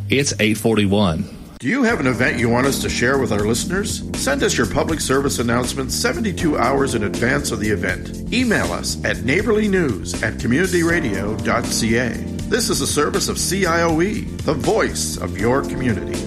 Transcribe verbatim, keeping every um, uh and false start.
It's eight forty-one. Do you have an event you want us to share with our listeners? Send us your public service announcement seventy-two hours in advance of the event. Email us at neighborlynews at community radio dot c a. This is a service of C I O E, the voice of your community.